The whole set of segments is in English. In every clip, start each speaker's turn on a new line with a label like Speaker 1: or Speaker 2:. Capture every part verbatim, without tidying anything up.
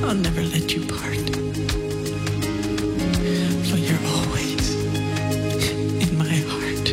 Speaker 1: I'll never let you part. For you're always in my heart.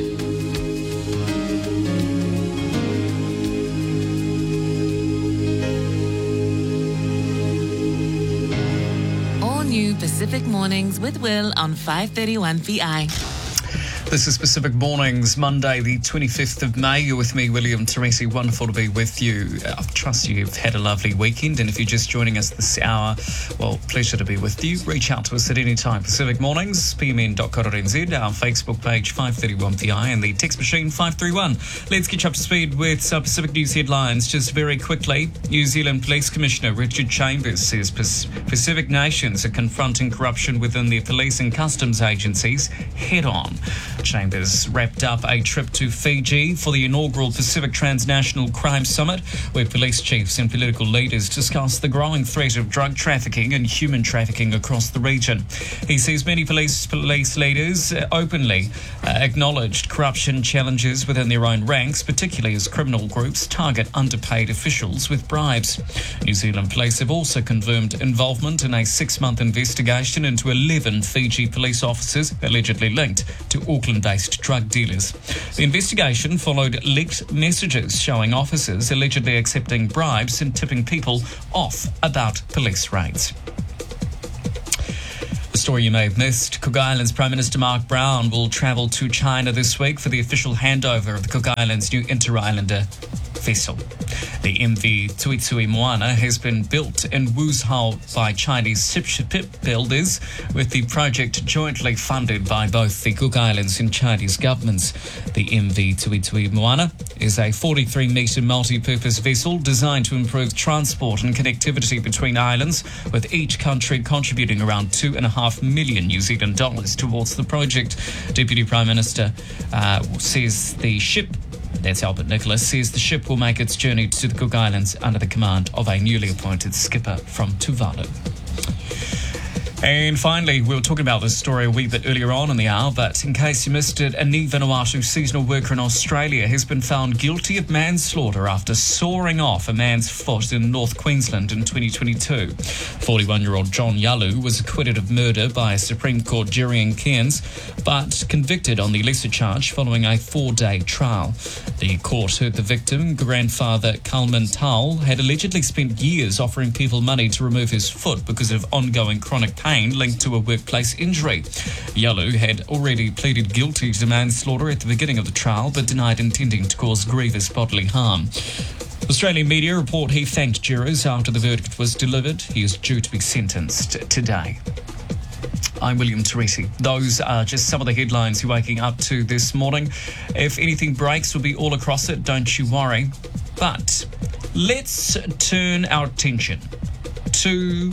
Speaker 2: All new Pacific Mornings with Will on five thirty-one P I.
Speaker 3: This is Pacific Mornings, Monday, the twenty-fifth of May. You're with me, William Teresi. Wonderful to be with you. I trust you've had a lovely weekend. And if you're just joining us this hour, well, pleasure to be with you. Reach out to us at any time. Pacific Mornings, p m n dot co dot n z, our Facebook page, five thirty-one P I, and the text machine, five three one. Let's get you up to speed with some Pacific News headlines. Just very quickly, New Zealand Police Commissioner Richard Chambers says Pacific nations are confronting corruption within their police and customs agencies head-on. Chambers wrapped up a trip to Fiji for the inaugural Pacific Transnational Crime Summit, where police chiefs and political leaders discussed the growing threat of drug trafficking and human trafficking across the region. He says many police police leaders openly uh, acknowledged corruption challenges within their own ranks, particularly as criminal groups target underpaid officials with bribes. New Zealand police have also confirmed involvement in a six-month investigation into eleven Fiji police officers allegedly linked to Auckland-based drug dealers. The investigation followed leaked messages showing officers allegedly accepting bribes and tipping people off about police raids. A story you may have missed, Cook Islands Prime Minister Mark Brown will travel to China this week for the official handover of the Cook Islands' new Inter-Islander vessel. The M V Tui Tui Moana has been built in Wuzhou by Chinese ship builders, with the project jointly funded by both the Cook Islands and Chinese governments. The M V Tui Tui Moana is a forty-three metre multi-purpose vessel designed to improve transport and connectivity between islands, with each country contributing around two and a half million New Zealand dollars towards the project. Deputy Prime Minister uh, says the ship That's Albert Nicholas, says the ship will make its journey to the Cook Islands under the command of a newly appointed skipper from Tuvalu. And finally, we were talking about this story a wee bit earlier on in the hour, but in case you missed it, a Ni Vanuatu seasonal worker in Australia has been found guilty of manslaughter after sawing off a man's foot in North Queensland in twenty twenty-two. forty-one-year-old John Yalu was acquitted of murder by a Supreme Court jury in Cairns, but convicted on the lesser charge following a four-day trial. The court heard the victim, grandfather Kalman Tal, had allegedly spent years offering people money to remove his foot because of ongoing chronic pain linked to a workplace injury. Yalu had already pleaded guilty to manslaughter at the beginning of the trial, but denied intending to cause grievous bodily harm. Australian media report he thanked jurors after the verdict was delivered. He is due to be sentenced today. I'm William Teresi. Those are just some of the headlines you're waking up to this morning. If anything breaks, we'll be all across it, don't you worry. But let's turn our attention to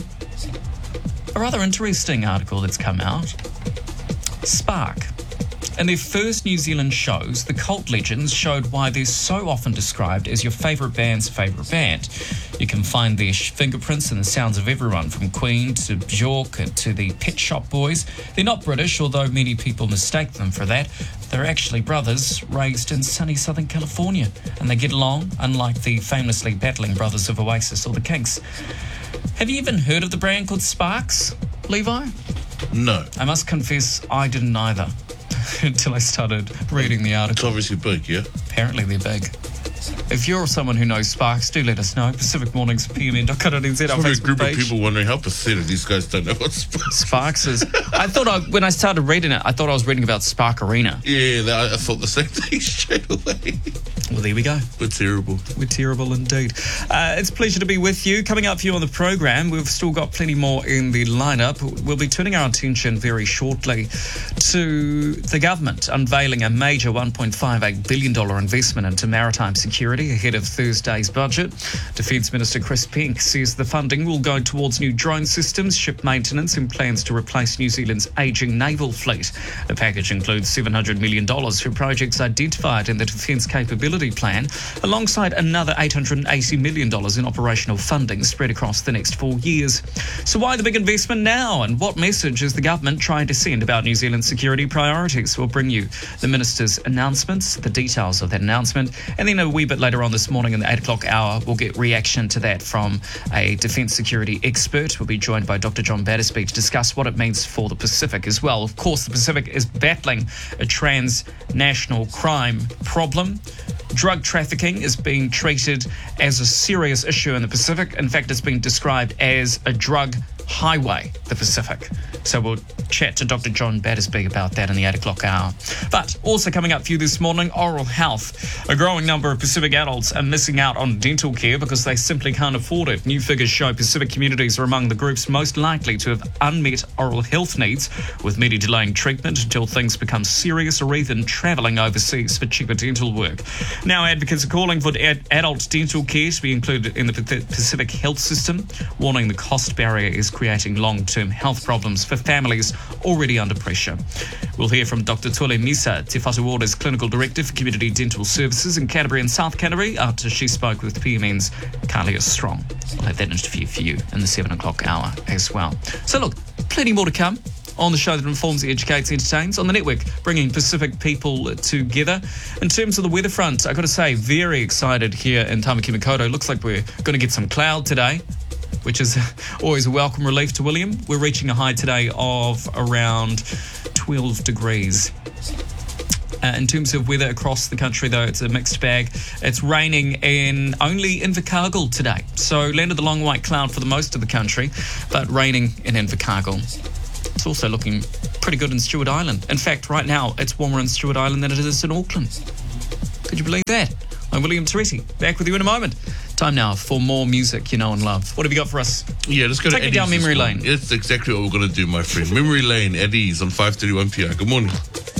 Speaker 3: a rather interesting article that's come out. Spark. In their first New Zealand shows, the Cult Legends showed why they're so often described as your favourite band's favourite band. You can find their fingerprints in the sounds of everyone from Queen to Bjork to the Pet Shop Boys. They're not British, although many people mistake them for that. They're actually brothers raised in sunny Southern California, and they get along, unlike the famously battling brothers of Oasis or the Kinks. Have you even heard of the brand called Sparks, Levi?
Speaker 4: No.
Speaker 3: I must confess, I didn't either until I started reading the article.
Speaker 4: It's obviously big, yeah?
Speaker 3: Apparently they're big. If you're someone who knows Sparks, do let us know. Pacific Mornings, p m n dot co dot n z, our
Speaker 4: Probably a
Speaker 3: Facebook
Speaker 4: group
Speaker 3: page.
Speaker 4: of people wondering how pathetic these guys don't know what Sparks
Speaker 3: Sparks is. I thought I, when I started reading it, I thought I was reading about Spark Arena.
Speaker 4: Yeah, that, I thought the same thing straight away.
Speaker 3: Well, there we go.
Speaker 4: We're terrible.
Speaker 3: We're terrible indeed. Uh, it's a pleasure to be with you. Coming up for you on the program, we've still got plenty more in the lineup. We'll be turning our attention very shortly to the government unveiling a major one point five eight billion dollars investment into maritime security ahead of Thursday's budget. Defence Minister Chris Penk says the funding will go towards new drone systems, ship maintenance and plans to replace New Zealand's ageing naval fleet. The package includes seven hundred million dollars for projects identified in the Defence Capability Community Plan, alongside another eight hundred eighty million dollars in operational funding spread across the next four years. So why the big investment now, and what message is the government trying to send about New Zealand's security priorities? We'll bring you the Minister's announcements, the details of that announcement, and then a wee bit later on this morning in the eight o'clock hour, we'll get reaction to that from a defence security expert. We'll be joined by Doctor John Battersby to discuss what it means for the Pacific as well. Of course, the Pacific is battling a transnational crime problem. Drug trafficking is being treated as a serious issue in the Pacific. In fact, it's been described as a drug highway, the Pacific. So we'll chat to Doctor John Battersby about that in the eight o'clock hour. But also coming up for you this morning, oral health. A growing number of Pacific adults are missing out on dental care because they simply can't afford it. New figures show Pacific communities are among the groups most likely to have unmet oral health needs, with many delaying treatment until things become serious or even travelling overseas for cheaper dental work. Now advocates are calling for ad- adult dental care to be included in the Pacific health system, warning the cost barrier is creating long-term health problems for families already under pressure. We'll hear from Doctor Tule Misa, Te Whatu Ora's Clinical Director for Community Dental Services in Canterbury and South Canterbury, after she spoke with P M N's Kalia Strong. We'll have that interview for you in the seven o'clock hour as well. So look, plenty more to come on the show that informs, educates, entertains on the network, bringing Pacific people together. In terms of the weather front, I've got to say, very excited here in Tamaki Makaurau. Looks like we're going to get some cloud today, which is always a welcome relief to William. We're reaching a high today of around twelve degrees. Uh, in terms of weather across the country, though, it's a mixed bag. It's raining in only Invercargill today. So land of the long white cloud for the most of the country, but raining in Invercargill. It's also looking pretty good in Stewart Island. In fact, right now, it's warmer in Stewart Island than it is in Auckland. Could you believe that? I'm William Teresi, back with you in a moment. Time now for more music you know and love. What have you got for us?
Speaker 4: Yeah, let's go
Speaker 3: Take
Speaker 4: to
Speaker 3: me
Speaker 4: Eddie's
Speaker 3: down memory
Speaker 4: this morning.
Speaker 3: lane.
Speaker 4: It's exactly what we're going to do, my friend. Memory lane, Eddie's on five thirty-one p m. Good morning.